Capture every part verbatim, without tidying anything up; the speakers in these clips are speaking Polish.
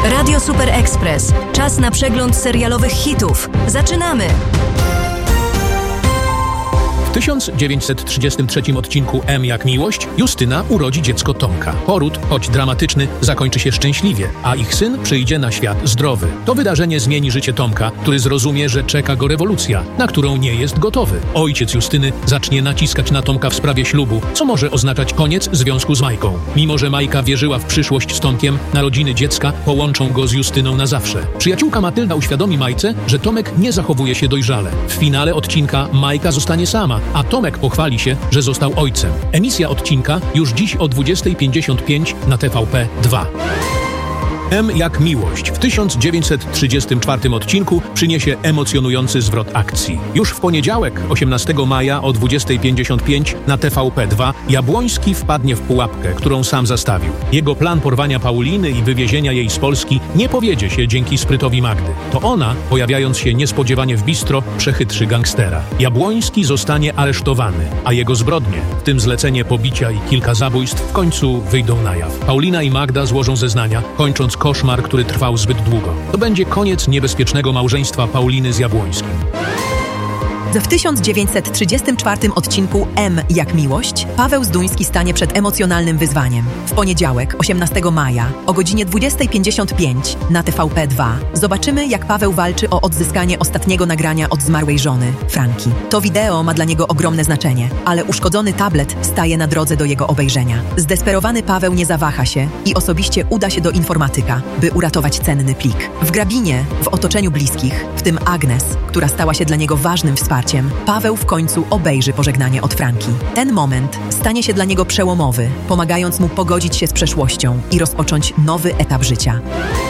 Radio Super Express. Czas na przegląd serialowych hitów. Zaczynamy! W tysiąc dziewięćset trzydziestym trzecim odcinku M jak miłość Justyna urodzi dziecko Tomka. Poród, choć dramatyczny, zakończy się szczęśliwie, a ich syn przyjdzie na świat zdrowy. To wydarzenie zmieni życie Tomka, który zrozumie, że czeka go rewolucja, na którą nie jest gotowy. Ojciec Justyny zacznie naciskać na Tomka w sprawie ślubu, co może oznaczać koniec związku z Majką. Mimo że Majka wierzyła w przyszłość z Tomkiem, narodziny dziecka połączą go z Justyną na zawsze. Przyjaciółka Matylda uświadomi Majce, że Tomek nie zachowuje się dojrzale. W finale odcinka Majka zostanie sama, a Tomek pochwali się, że został ojcem. Emisja odcinka już dziś o dwudziesta pięćdziesiąt pięć na T V P dwa. M jak miłość w tysiąc dziewięćset trzydziestym czwartym odcinku przyniesie emocjonujący zwrot akcji. Już w poniedziałek, osiemnastego maja o dwudziesta pięćdziesiąt pięć na T V P dwa Jabłoński wpadnie w pułapkę, którą sam zastawił. Jego plan porwania Pauliny i wywiezienia jej z Polski nie powiedzie się dzięki sprytowi Magdy. To ona, pojawiając się niespodziewanie w bistro, przechytrzy gangstera. Jabłoński zostanie aresztowany, a jego zbrodnie, w tym zlecenie pobicia i kilka zabójstw, w końcu wyjdą na jaw. Paulina i Magda złożą zeznania, kończąc koszmar, który trwał zbyt długo. To będzie koniec niebezpiecznego małżeństwa Pauliny z Jabłońskim. W tysiąc dziewięćset trzydziestym czwartym odcinku M jak miłość Paweł Zduński stanie przed emocjonalnym wyzwaniem. W poniedziałek, osiemnastego maja o godzinie dwudziesta pięćdziesiąt pięć na T V P dwa zobaczymy, jak Paweł walczy o odzyskanie ostatniego nagrania od zmarłej żony, Franki. To wideo ma dla niego ogromne znaczenie, ale uszkodzony tablet staje na drodze do jego obejrzenia. Zdesperowany Paweł nie zawaha się i osobiście uda się do informatyka, by uratować cenny plik. W grabinie, w otoczeniu bliskich, w tym Agnes, która stała się dla niego ważnym wsparciem, Paweł w końcu obejrzy pożegnanie od Franki. Ten moment stanie się dla niego przełomowy, pomagając mu pogodzić się z przeszłością i rozpocząć nowy etap życia.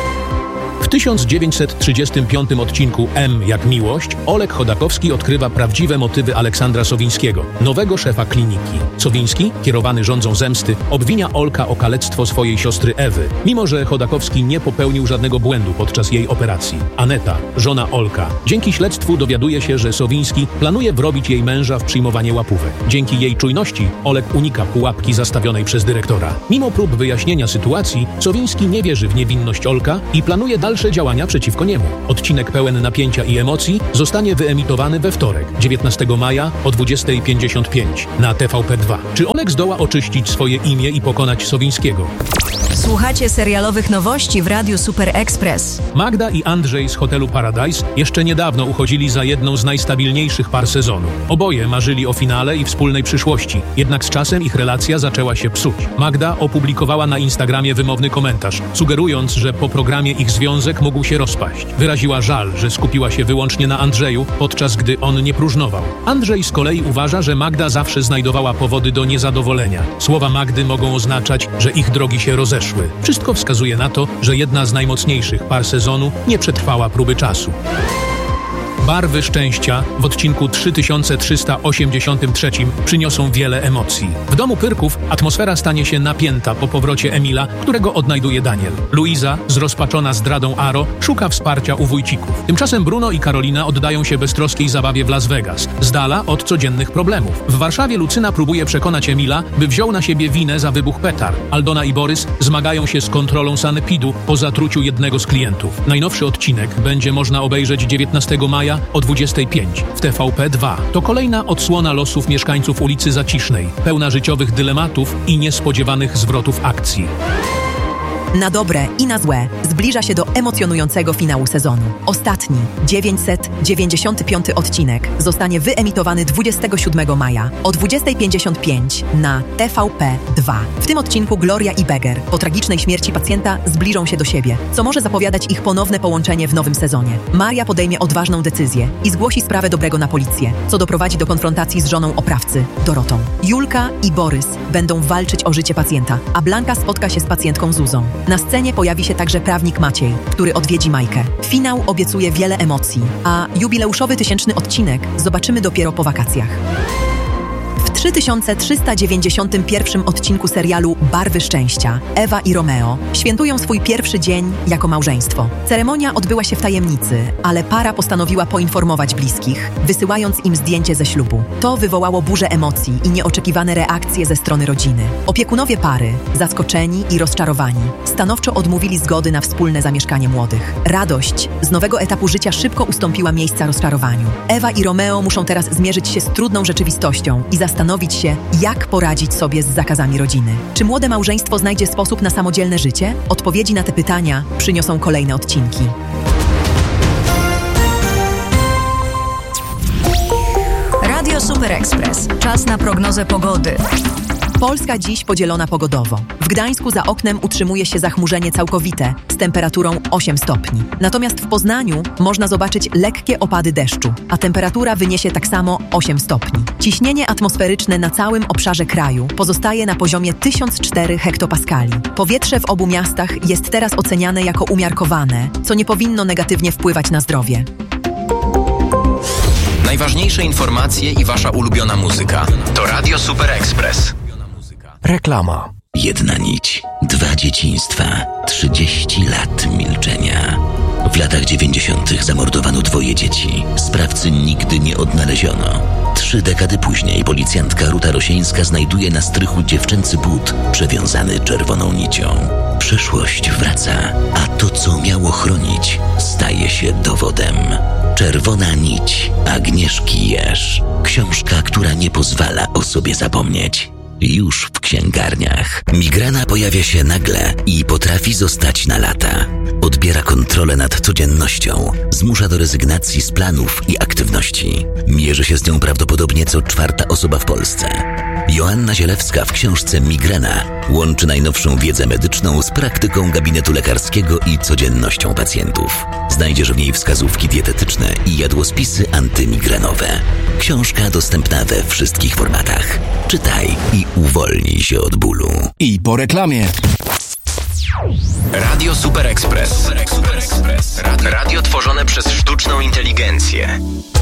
W tysiąc dziewięćset trzydziestym piątym odcinku M jak miłość Olek Chodakowski odkrywa prawdziwe motywy Aleksandra Sowińskiego, nowego szefa kliniki. Sowiński, kierowany żądzą zemsty, obwinia Olka o kalectwo swojej siostry Ewy, mimo że Chodakowski nie popełnił żadnego błędu podczas jej operacji. Aneta, żona Olka, dzięki śledztwu dowiaduje się, że Sowiński planuje wrobić jej męża w przyjmowanie łapówek. Dzięki jej czujności Olek unika pułapki zastawionej przez dyrektora. Mimo prób wyjaśnienia sytuacji, Sowiński nie wierzy w niewinność Olka i planuje dalsze działania przeciwko niemu. Odcinek pełen napięcia i emocji zostanie wyemitowany we wtorek, dziewiętnastego maja o dwudziesta pięćdziesiąt pięć na T V P dwa. Czy Olek zdoła oczyścić swoje imię i pokonać Sowińskiego? Słuchacie serialowych nowości w Radiu Super Express. Magda i Andrzej z hotelu Paradise jeszcze niedawno uchodzili za jedną z najstabilniejszych par sezonu. Oboje marzyli o finale i wspólnej przyszłości, jednak z czasem ich relacja zaczęła się psuć. Magda opublikowała na Instagramie wymowny komentarz, sugerując, że po programie ich związek mógł się rozpaść. Wyraziła żal, że skupiła się wyłącznie na Andrzeju, podczas gdy on nie próżnował. Andrzej z kolei uważa, że Magda zawsze znajdowała powody do niezadowolenia. Słowa Magdy mogą oznaczać, że ich drogi się rozeszły. Wszystko wskazuje na to, że jedna z najmocniejszych par sezonu nie przetrwała próby czasu. Barwy szczęścia w odcinku trzy tysiące trzysta osiemdziesiątym trzecim przyniosą wiele emocji. W domu Pyrków atmosfera stanie się napięta po powrocie Emila, którego odnajduje Daniel. Luiza, zrozpaczona zdradą Aro, szuka wsparcia u wujcików. Tymczasem Bruno i Karolina oddają się beztroskiej zabawie w Las Vegas, z dala od codziennych problemów. W Warszawie Lucyna próbuje przekonać Emila, by wziął na siebie winę za wybuch petard. Aldona i Borys zmagają się z kontrolą sanepidu po zatruciu jednego z klientów. Najnowszy odcinek będzie można obejrzeć dziewiętnastego maja o dwudziestej piątej w T V P dwa. To kolejna odsłona losów mieszkańców ulicy Zacisznej, pełna życiowych dylematów i niespodziewanych zwrotów akcji. Na dobre i na złe zbliża się do emocjonującego finału sezonu. Ostatni, dziewięćset dziewięćdziesiąty piąty odcinek zostanie wyemitowany dwudziestego siódmego maja o dwudziesta pięćdziesiąt pięć na T V P dwa. W tym odcinku Gloria i Beger po tragicznej śmierci pacjenta zbliżą się do siebie, co może zapowiadać ich ponowne połączenie w nowym sezonie. Maria podejmie odważną decyzję i zgłosi sprawę Dobrego na policję, co doprowadzi do konfrontacji z żoną oprawcy, Dorotą. Julka i Borys będą walczyć o życie pacjenta, a Blanka spotka się z pacjentką Zuzą. Na scenie pojawi się także prawnik Maciej, który odwiedzi Majkę. Finał obiecuje wiele emocji, a jubileuszowy tysięczny odcinek zobaczymy dopiero po wakacjach. W trzy tysiące trzysta dziewięćdziesiątym pierwszym odcinku serialu Barwy Szczęścia Ewa i Romeo świętują swój pierwszy dzień jako małżeństwo. Ceremonia odbyła się w tajemnicy, ale para postanowiła poinformować bliskich, wysyłając im zdjęcie ze ślubu. To wywołało burzę emocji i nieoczekiwane reakcje ze strony rodziny. Opiekunowie pary, zaskoczeni i rozczarowani, stanowczo odmówili zgody na wspólne zamieszkanie młodych. Radość z nowego etapu życia szybko ustąpiła miejsca rozczarowaniu. Ewa i Romeo muszą teraz zmierzyć się z trudną rzeczywistością i zastanowić się, jak poradzić sobie z zakazami rodziny. Czy młode małżeństwo znajdzie sposób na samodzielne życie? Odpowiedzi na te pytania przyniosą kolejne odcinki. Radio Super Express. Czas na prognozę pogody. Polska dziś podzielona pogodowo. W Gdańsku za oknem utrzymuje się zachmurzenie całkowite z temperaturą osiem stopni. Natomiast w Poznaniu można zobaczyć lekkie opady deszczu, a temperatura wyniesie tak samo osiem stopni. Ciśnienie atmosferyczne na całym obszarze kraju pozostaje na poziomie tysiąc cztery hektopaskali. Powietrze w obu miastach jest teraz oceniane jako umiarkowane, co nie powinno negatywnie wpływać na zdrowie. Najważniejsze informacje i wasza ulubiona muzyka to Radio Super Express. Reklama. Jedna nić, dwa dzieciństwa, trzydzieści lat milczenia. W latach dziewięćdziesiątych zamordowano dwoje dzieci. Sprawcy nigdy nie odnaleziono. Trzy dekady później policjantka Ruta Rosieńska znajduje na strychu dziewczęcy but przewiązany czerwoną nicią. Przeszłość wraca, a to, co miało chronić, staje się dowodem. Czerwona nić Agnieszki Jerz. Książka, która nie pozwala o sobie zapomnieć. Już w księgarniach. Migrena pojawia się nagle i potrafi zostać na lata. Odbiera kontrolę nad codziennością, zmusza do rezygnacji z planów i aktywności. Mierzy się z nią prawdopodobnie co czwarta osoba w Polsce. Joanna Zielewska w książce Migrena łączy najnowszą wiedzę medyczną z praktyką gabinetu lekarskiego i codziennością pacjentów. Znajdziesz w niej wskazówki dietetyczne i jadłospisy antymigrenowe. Książka dostępna we wszystkich formatach. Czytaj i uwolnij się od bólu. I po reklamie. Radio Super Express. Super Express. Radio tworzone przez sztuczną inteligencję.